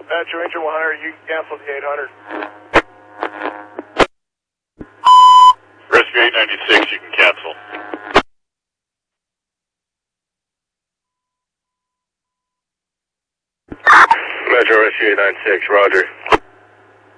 Metro Engine 100, you can cancel the 800. Rescue 896, you can cancel. Metro Rescue 896, roger.